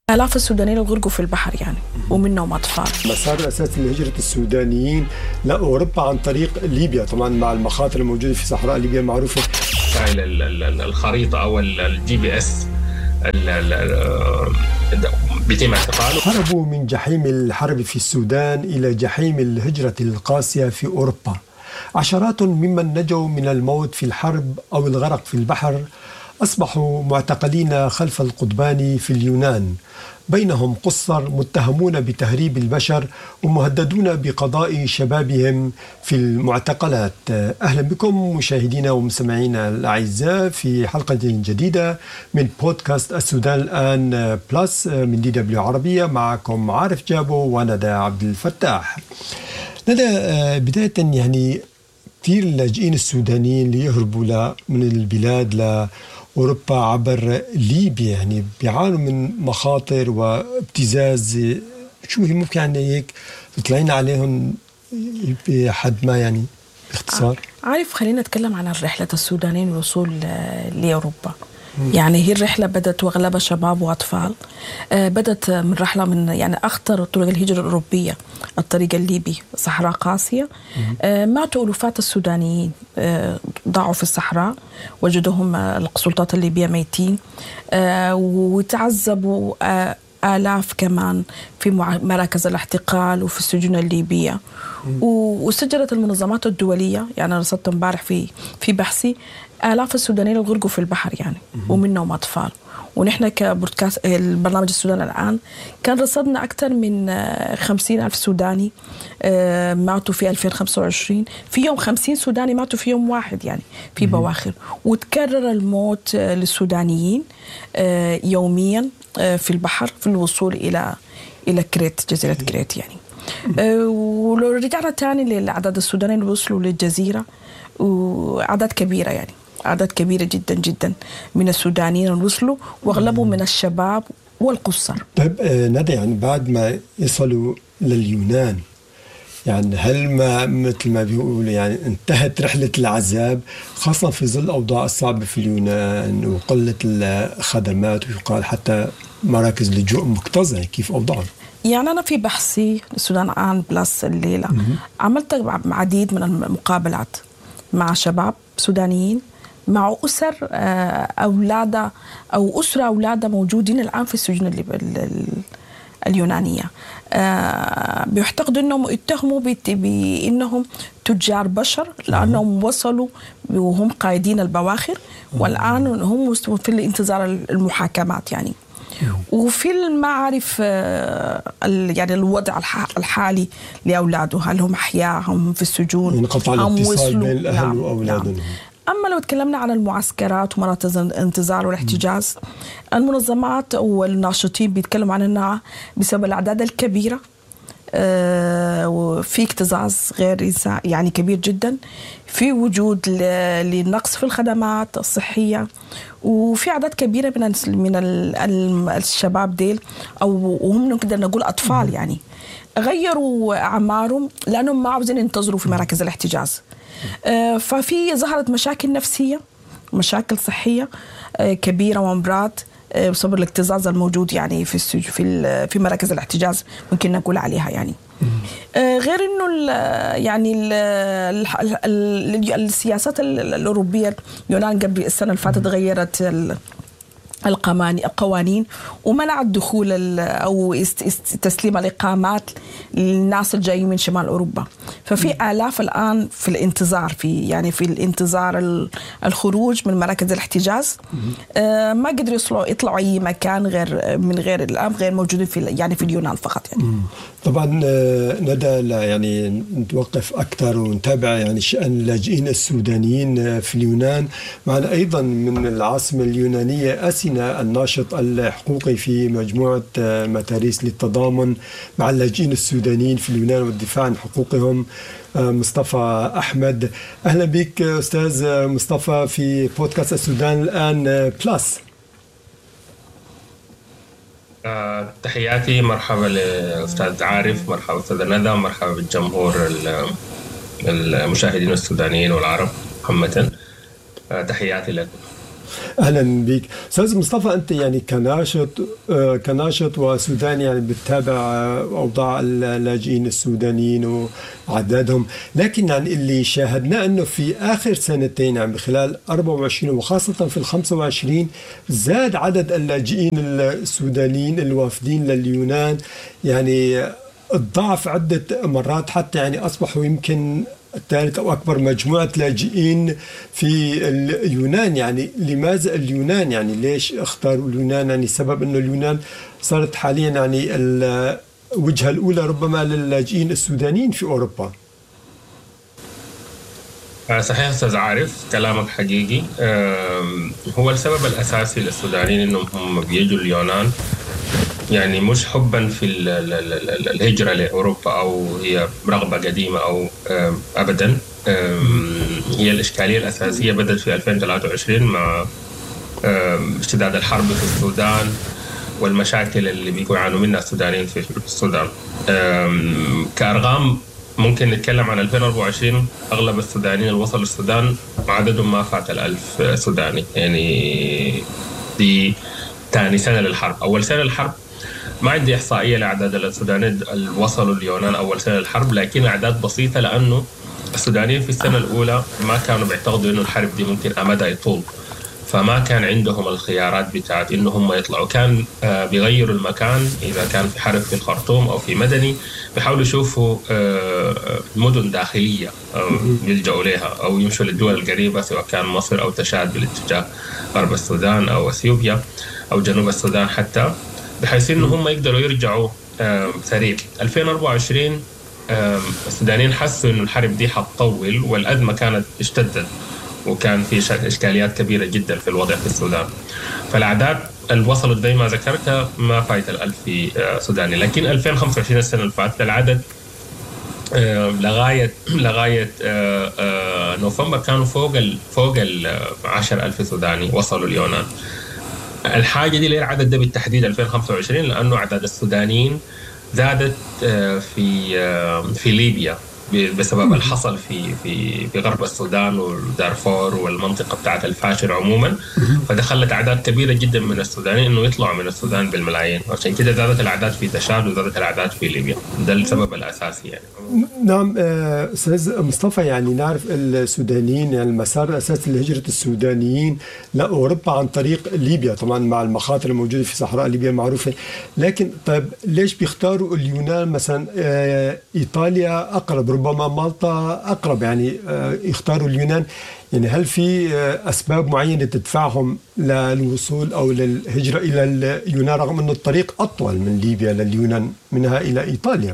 آلاف السودانيين غرقوا في البحر يعني ومنهم أطفال. مسار الأساسي لهجرة السودانيين لأوروبا عن طريق ليبيا، طبعا مع المخاطر الموجودة في صحراء ليبيا المعروفة. الخريطة أو الجي بي اس بيتم اعتقاله. هربوا من جحيم الحرب في السودان إلى جحيم الهجرة القاسية في أوروبا. عشرات ممن نجوا من الموت في الحرب أو الغرق في البحر أصبحوا معتقلين خلف القضبان في اليونان، بينهم قُصّر متهمون بتهريب البشر ومهددون بقضاء شبابهم في المعتقلات. أهلا بكم مشاهدينا ومستمعينا الأعزاء في حلقة جديدة من بودكاست السودان الآن بلس من DW عربية. معكم عارف جابو وندى عبد الفتاح. ندى، بداية يعني كثير اللاجئين السودانيين اللي يهربوا من البلاد لأوروبا عبر ليبيا يعني بيعانوا من مخاطر وابتزاز. شو هي ممكن يعني هيك تطلعين عليهم بحد ما يعني باختصار؟ عارف، خلينا نتكلم عن الرحلة السودانيين للوصول لأوروبا. يعني هي الرحلة بدأت وأغلبها شباب وأطفال. بدأت من رحلة من يعني أخطر طرق الهجرة الأوروبية، الطريق الليبي، صحراء قاسية. ماتوا ألوفات السودانيين، ضاعوا في الصحراء، وجدوهم السلطات الليبية ميتين، وتعذبوا آلاف كمان في مراكز الاحتقال وفي السجون الليبية. وسجلت المنظمات الدولية، يعني أنا رصدت امبارح في بحثي آلاف السودانيين غرقوا في البحر يعني ومنهم أطفال. ونحن كبودكاست البرنامج السودان الآن كان رصدنا أكثر من 50,000 سوداني ماتوا في 2025. في يوم 50 سوداني ماتوا في يوم واحد يعني في بواخر. وتكرر الموت للسودانيين يوميا في البحر في الوصول إلى كريت، جزيرة كريت يعني. ولو رجعنا تاني لأعداد السودانيين اللي وصلوا للجزيرة، وأعداد كبيرة يعني أعداد كبيرة جدا جدا من السودانيين وصلوا، واغلبهم من الشباب والقُصّر. طيب ندى، يعني بعد ما يصلوا لليونان يعني هل ما مثل ما بيقولوا يعني انتهت رحلة العذاب، خاصة في ظل الأوضاع الصعبة في اليونان وقلة الخدمات، ويقال حتى مراكز لجوء مكتظة؟ كيف أوضاعهم؟ يعني أنا في بحثي السودان الآن بلس الليلة عملت عديد من المقابلات مع شباب سودانيين، مع أسر أولادها أو أسرة أولادها موجودين الآن في السجون اليونانية. بيعتقدوا أنهم اتهموا بأنهم تجار بشر، لأنهم وصلوا وهم قائدين البواخر، والآن هم في الانتظار المحاكمات يعني. وفي المعرف يعني الوضع الحالي لأولاده، هل هم أحياء، هم في السجون، انقطع الاتصال بين الأهل وأولادهم. أما لو تكلمنا عن المعسكرات ومراكز الانتظار والاحتجاز، المنظمات والناشطين بيتكلموا عن أنها بسبب الأعداد الكبيرة وفي اكتظاظ غير يعني كبير جدا، في وجود لنقص في الخدمات الصحية، وفي أعداد كبيرة من الشباب ديل، أو وهم نقدر نقول أطفال يعني غيروا أعمارهم لأنهم ما عاوزين ينتظروا في مراكز الاحتجاز. ففي ظهرت مشاكل نفسية، مشاكل صحية كبيرة وأمراض بسبب الاكتظاظ الموجود يعني في مراكز الاحتجاز، ممكن نقول عليها يعني. غير إنه يعني السياسات الأوروبية، اليونان قبل السنة اللي فاتت غيرت القوانين ومنع الدخول أو تسليم الإقامات للناس الجايين من شمال أوروبا. ففي آلاف الآن في الانتظار، في الانتظار الخروج من مراكز الاحتجاز. ما قدروا يطلعوا أي مكان غير الآن غير موجودين في اليونان فقط يعني. طبعا ندى، يعني نتوقف أكثر ونتابع يعني شأن اللاجئين السودانيين في اليونان. معنا أيضا من العاصمة اليونانية أسينا، الناشط الحقوقي في مجموعة متاريس للتضامن مع اللاجئين السودانيين في اليونان والدفاع عن حقوقهم، مصطفى أحمد. أهلا بك أستاذ مصطفى في بودكاست السودان الآن بلس. تحياتي، مرحبا لأستاذ عارف، مرحبا أستاذ ندى، مرحبا بالجمهور المشاهدين السودانيين والعرب عامة. تحياتي لكم. أهلا بك أستاذ مصطفى. أنت يعني كناشط وسوداني يعني بتتابع أوضاع اللاجئين السودانيين وعدادهم، لكن يعني اللي شاهدناه أنه في آخر سنتين يعني خلال 24 وخاصة في 25 زاد عدد اللاجئين السودانيين الوافدين لليونان، يعني الضعف عدة مرات، حتى يعني أصبحوا يمكن الثالث أو أكبر مجموعة لاجئين في اليونان. يعني لماذا اليونان؟ يعني ليش اختاروا اليونان؟ يعني سبب أنه اليونان صارت حاليا يعني الوجهة الأولى ربما للاجئين السودانيين في أوروبا. صحيح أستاذ عارف، كلامك حقيقي. هو السبب الأساسي للسودانيين إنهم هم بيجوا اليونان يعني مش حبا في الهجرة لأوروبا أو هي رغبة قديمة أو أبدا. هي الإشكالية الأساسية بدأت في 2023 مع اشتداد الحرب في السودان والمشاكل اللي بيكونوا يعانوا منها السودانيين في السودان. كأرقام ممكن نتكلم عن 2024 أغلب السودانيين اللي وصلوا السودان عددهم ما فات 1000 سوداني. يعني دي ثاني سنة للحرب. أول سنة للحرب ما عندي إحصائية لأعداد السودانيين اللي وصلوا اليونان أول سنة للحرب، لكن أعداد بسيطة لأنه السودانيين في السنة الأولى ما كانوا بيعتقدوا إنه الحرب دي ممكن أمدها يطول، فما كان عندهم الخيارات بتاعت إنه هم يطلعوا. كان بيغيروا المكان، إذا كان في حرب في الخرطوم أو في مدني بيحاولوا يشوفوا مدن داخلية يلجأوا لها أو يمشوا للدول القريبة سواء كان مصر أو تشاد بالاتجاه غرب السودان أو أثيوبيا أو جنوب السودان حتى، بحيث إنه هم يقدروا يرجعوا سريع. 2024 السودانيين حسوا إنه الحرب دي حتطول والأزمة كانت اشتدت وكان في إشكاليات كبيرة جدا في الوضع في السودان، فالأعداد اللي وصلت زي ما ذكرت ما فايت 1000 سوداني. لكن 2025 السنة اللي فاتت العدد لغاية نوفمبر كانوا فوق 10,000 سوداني وصلوا اليونان. الحاجة دي ليه العدد ده بالتحديد 2025؟ لأنه أعداد السودانيين زادت في ليبيا بسبب الحصل في غرب السودان ودارفور والمنطقة بتاعت الفاشر عموما، فدخلت أعداد كبيرة جدا من السودانيين إنه يطلعوا من السودان بالملايين، عشان كده زادت الأعداد في تشاد وزادت الأعداد في ليبيا. ده السبب الأساسي يعني. نعم أستاذ مصطفى، يعني نعرف السودانيين يعني المسار الأساسي لهجرة السودانيين لأوروبا عن طريق ليبيا، طبعا مع المخاطر الموجودة في صحراء ليبيا المعروفة. لكن طيب ليش بيختاروا اليونان مثلا؟ إيطاليا أقرب، ربما مالطا أقرب، يعني يختاروا اليونان. يعني هل في أسباب معينة تدفعهم للوصول أو للهجرة إلى اليونان رغم أن الطريق أطول من ليبيا لليونان منها إلى إيطاليا؟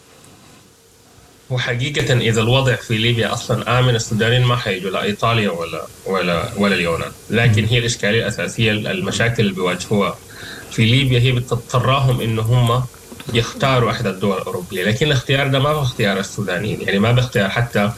وحقيقة إذا الوضع في ليبيا أصلا آمن السودانيين ما حيجوا لا إيطاليا ولا اليونان. لكن هي الإشكالية الأساسية المشاكل اللي بيواجهوها في ليبيا هي بتضطرهم إنه هم يختاروا أحد الدول الأوروبية، لكن الاختيار ده ما هو اختيار السودانيين. يعني ما باختيار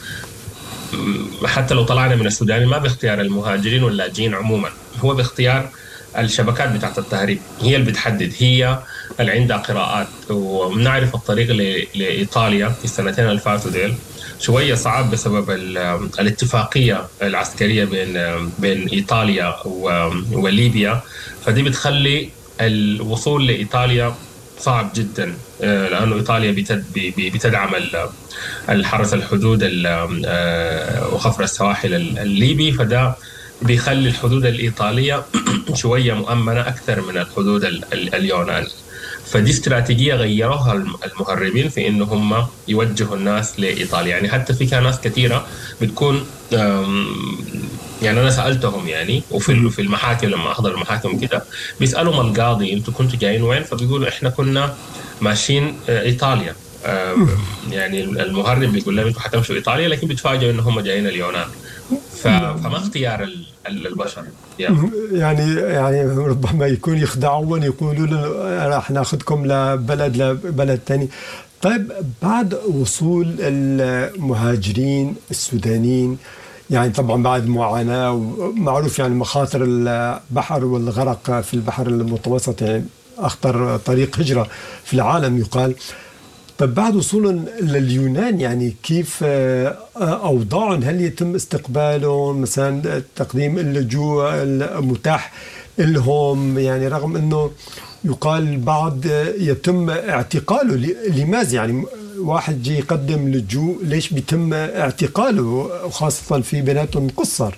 حتى لو طلعنا من السودان ما باختيار المهاجرين واللاجئين عموما، هو باختيار الشبكات بتاعت التهريب. هي اللي بتحدد، هي اللي عندها قراءات. وبنعرف الطريق لإيطاليا في السنتين اللي فاتوا ديل شوية صعب بسبب الاتفاقية العسكرية بين إيطاليا وليبيا، فدي بتخلي الوصول لإيطاليا صعب جدا، لأنه إيطاليا بتدعم الحرس الحدود وخفر السواحل الليبي، فده بيخلي الحدود الإيطالية شوية مؤمنة أكثر من الحدود اليونانية. فدي استراتيجية غيروها المهربين في إنه هم يوجهوا الناس لإيطاليا. يعني حتى في ناس كثيرة بتكون يعني أنا سألتهم يعني وفي المحاكم لما أحضر المحاكم كده بيسألهم القاضي أنتوا كنتوا جايين وين؟ فبيقولوا إحنا كنا ماشيين إيطاليا. يعني المهرب بيقول لهم أنتوا حتمشوا إيطاليا، لكن بيتفاجئوا إن هم جايين اليونان. فما اختيار البشر يعني ربما يكون يخدعون، يقولوا له راح ناخذكم لبلد ثاني. طيب بعد وصول المهاجرين السودانيين، يعني طبعا بعد معاناة ومعروف يعني مخاطر البحر والغرق في البحر المتوسط، يعني أخطر طريق هجرة في العالم يقال. طيب بعد وصولهم لليونان يعني كيف أوضاعهم؟ هل يتم استقبالهم مثلا تقديم اللجوء المتاح لهم؟ يعني رغم أنه يقال البعض يتم اعتقاله، لماذا يعني واحد جي يقدم لجوء ليش بيتم اعتقاله وخاصة في بيناتهم قصر؟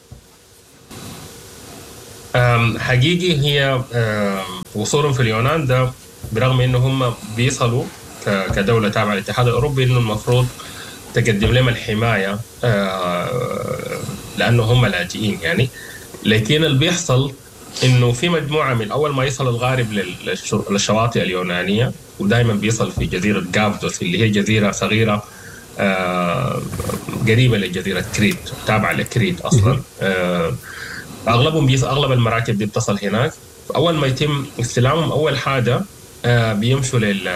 حقيقي هي وصولهم في اليونان ده برغم انه هم بيصلوا كدولة تابعة للاتحاد الأوروبي انه المفروض تقدم لهم الحماية لأنه هم لاجئين يعني، لكن اللي بيحصل انه في مجموعة من اول ما يصل الغارب للشواطئ اليونانية، ودائما بيصل في جزيرة غابدوس اللي هي جزيرة صغيرة قريبة لجزيرة كريت تابعة لكريت أصلا. أغلب المراكب دي بتصل هناك. أول ما يتم استلامهم أول حاجة بيمشوا